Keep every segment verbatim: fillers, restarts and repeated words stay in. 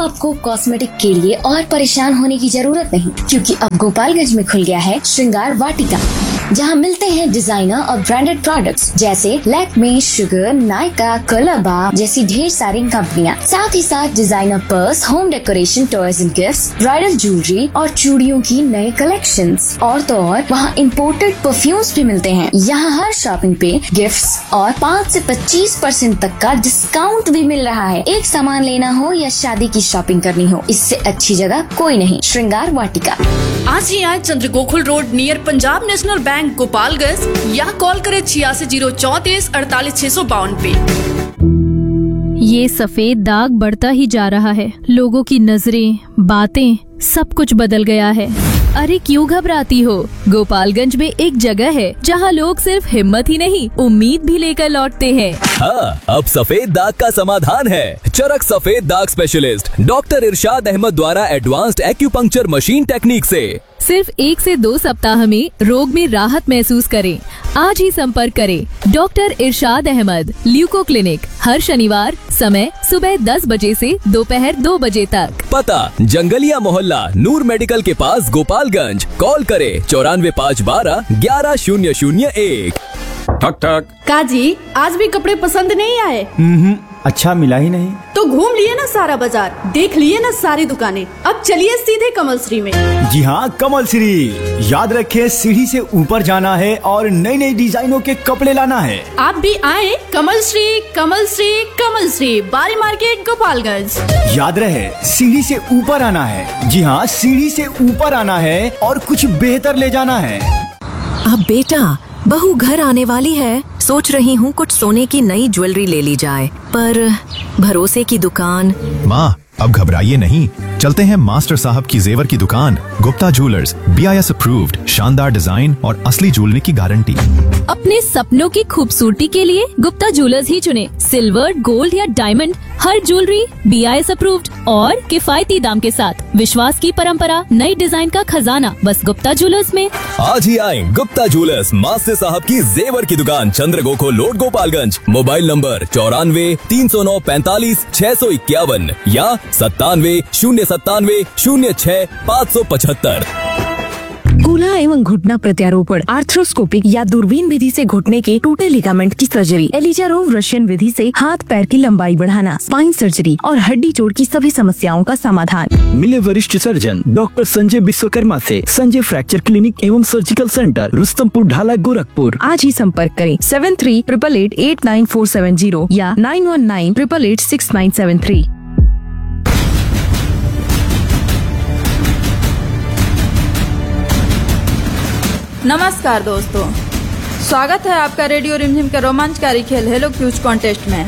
आपको कॉस्मेटिक के लिए और परेशान होने की जरूरत नहीं, क्योंकि अब गोपालगंज में खुल गया है श्रृंगार वाटिका, जहां मिलते हैं डिजाइनर और ब्रांडेड प्रोडक्ट्स जैसे लैक्मे, शुगर, नायका, कोलाबा जैसी ढेर सारी कंपनियां। साथ ही साथ designer purse, home decoration, toys and gifts, bridal jewellery और चूड़ियों की नए कलेक्शंस। और तो और वहां इम्पोर्टेड परफ्यूम्स भी मिलते हैं। यहाँ हर शॉपिंग पे गिफ्ट्स और पाँच से पच्चीस परसेंट तक का डिस्काउंट भी मिल रहा है। एक सामान लेना हो या शादी की शॉपिंग करनी हो, इससे अच्छी जगह कोई नहीं। श्रृंगार वाटिका। आज ही आए चंद्र Gokul road near Punjab national bank Gopalganj, या कॉल करें छियासी जीरो चौतीस अड़तालीस छह सौ बावन पे। ये सफेद दाग बढ़ता ही जा रहा है। लोगों की नजरें, बातें, सब कुछ बदल गया है। अरे क्यों घबराती हो? गोपालगंज में एक जगह है जहां लोग सिर्फ हिम्मत ही नहीं, उम्मीद भी लेकर लौटते हैं। हाँ, अब सफेद दाग का समाधान है। चरक सफेद दाग स्पेशलिस्ट डॉक्टर इरशाद अहमद द्वारा एडवांस्ड एक्यूपंक्चर मशीन टेक्निक से सिर्फ एक से दो सप्ताह में रोग में राहत महसूस करें। आज ही संपर्क करें डॉक्टर इरशाद अहमद, ल्यूको क्लिनिक, हर शनिवार, समय सुबह दस बजे से दोपहर दो बजे तक। पता जंगलिया मोहल्ला, नूर मेडिकल के पास, गोपालगंज। कॉल करे चौरानवे पाँच बारह ग्यारह शून्य शून्य एक। ठक ठक। काजी, आज भी कपड़े पसंद नहीं आए? हम्म, अच्छा मिला ही नहीं। तो घूम लिए ना सारा बाजार, देख लिए ना सारी दुकानें, अब चलिए सीधे कमल श्री में। जी हाँ, कमल श्री। याद रखे, सीढ़ी से ऊपर जाना है और नई नई डिजाइनों के कपड़े लाना है। आप भी आए कमल श्री, कमल श्री, कमल श्री, बारी मार्केट, गोपालगंज। याद रहे, सीढ़ी से ऊपर आना है। जी हाँ, सीढ़ी से ऊपर आना है और कुछ बेहतर ले जाना है। अब बेटा, बहू घर आने वाली है, सोच रही हूँ कुछ सोने की नई ज्वेलरी ले ली जाए, पर भरोसे की दुकान। माँ, अब घबराइए नहीं, चलते हैं मास्टर साहब की जेवर की दुकान, Gupta jewellers, B I S approved, शानदार डिजाइन और असली ज्वेलरी की गारंटी। अपने सपनों की खूबसूरती के लिए गुप्ता ज्वेलर्स ही चुने। सिल्वर, गोल्ड या diamond, her jewellery B I S approved और किफायती दाम के साथ। विश्वास की परंपरा, नई डिजाइन का खजाना, बस गुप्ता ज्वेलर्स में। आज ही आए गुप्ता ज्वेलर्स, मास्टर साहब की जेवर की दुकान, चंद्र Gokul road, Gopalganj. Mobile number चौरानवे तीन सौ नौ पैंतालीस छह सौ इक्यावन या सत्तानवे शून्य सत्तानवे शून्य छह पाँच सौ पचहत्तर। कूल्हा एवं घुटना प्रत्यारोपण, आर्थ्रोस्कोपिक या दूरबीन विधि से घुटने के टूटे लिगामेंट की सर्जरी, एलिजारोव रशियन विधि से हाथ पैर की लंबाई बढ़ाना, स्पाइन सर्जरी और हड्डी जोड़ की सभी समस्याओं का समाधान। मिले वरिष्ठ सर्जन डॉक्टर संजय विश्वकर्मा से संजय फ्रैक्चर क्लिनिक एवं सर्जिकल सेंटर, रुस्तमपुर ढाला, गोरखपुर। आज ही संपर्क करें seven three triple eight eight nine four seven zero या nine one nine triple eight six nine seven three. नमस्कार दोस्तों, स्वागत है आपका रेडियो रिमझिम के रोमांचकारी खेल हेलो क्यूज कॉन्टेस्ट में।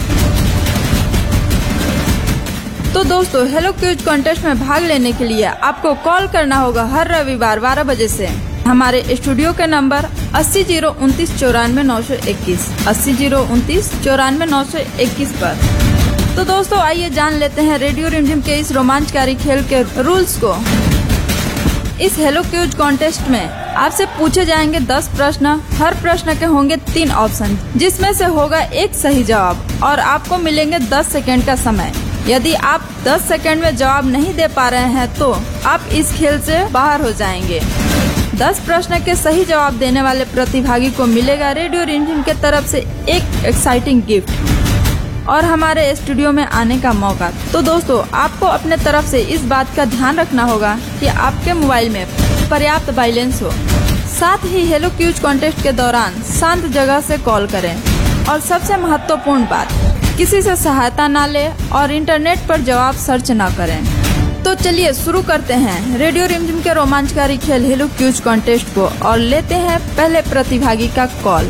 तो दोस्तों, हेलो क्यूज कॉन्टेस्ट में भाग लेने के लिए आपको कॉल करना होगा हर रविवार बारह बजे से। हमारे स्टूडियो के नंबर अस्सी जीरो उनतीस चौरानवे नौ सौ इक्कीस अस्सी जीरो उनतीस चौरानवे नौ सौ इक्कीस पर। तो दोस्तों, आइए जान लेते हैं रेडियो रिमझिम के इस रोमांचकारी खेल के रूल्स को। इस हेलो क्यूज कॉन्टेस्ट में आपसे पूछे जाएंगे दस प्रश्न। हर प्रश्न के होंगे तीन ऑप्शन, जिसमें से होगा एक सही जवाब और आपको मिलेंगे दस सेकंड का समय। यदि आप दस सेकंड में जवाब नहीं दे पा रहे हैं तो आप इस खेल से बाहर हो जाएंगे। दस प्रश्न के सही जवाब देने वाले प्रतिभागी को मिलेगा रेडियो रिमझिम के तरफ से एक एक्साइटिंग गिफ्ट और हमारे स्टूडियो में आने का मौका। तो दोस्तों, आपको अपने तरफ से इस बात का ध्यान रखना होगा कि आपके मोबाइल में पर्याप्त बैलेंस हो। साथ ही हेलो क्यूज कॉन्टेस्ट के दौरान शांत जगह से कॉल करें और सबसे महत्वपूर्ण बात, किसी से सहायता ना ले और इंटरनेट पर जवाब सर्च ना करें। तो चलिए शुरू करते हैं रेडियो रिमझिम के रोमांचकारी खेल हेलो क्यूज कॉन्टेस्ट को और लेते हैं पहले प्रतिभागी का कॉल।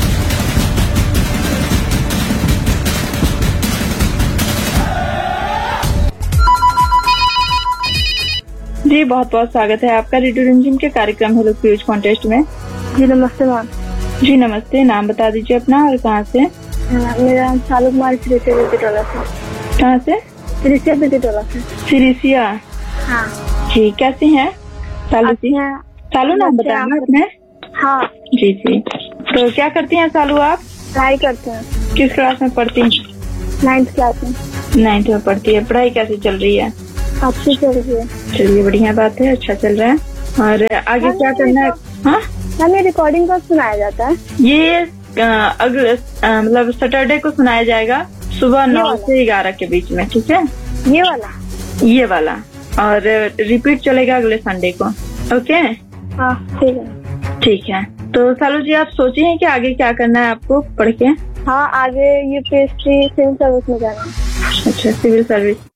जी, बहुत बहुत स्वागत है आपका रेडियो रिमझिम के कार्यक्रम हेलो क्यूज कॉन्टेस्ट में। जी नमस्ते मैम। जी नमस्ते, नाम बता दीजिए अपना और कहाँ से? मेरा नाम सालू कुमारी सिरिसिया बिरतिटोला से। कहाँ से? सिरिसिया बिरतिटोला से। सिरिसिया, हाँ जी। कैसी हैं सालू जी? सालू नाम बताना अपने। हाँ जी जी। तो क्या करती हैं सालू आप? पढ़ाई करते हैं। किस क्लास में पढ़ती हैं? नाइन्थ क्लास में। नाइन्थ में पढ़ती है। पढ़ाई कैसी चल रही है? अच्छी चल रही है। चलिए बढ़िया बात है, अच्छा चल रहा है। और आगे क्या करना है? हाँ मैम, ये रिकॉर्डिंग कब सुनाया जाता है? ये अगले मतलब सैटरडे को सुनाया जाएगा सुबह नौ से ग्यारह के बीच में, ठीक है? ये वाला ये वाला और रिपीट चलेगा अगले संडे को। ओके हाँ ठीक है। ठीक है, तो सालू जी आप सोचे हैं कि आगे क्या करना है आपको पढ़ के? हाँ आगे ये पेस्ट्री सिविल सर्विस में जाना है। अच्छा सिविल सर्विस,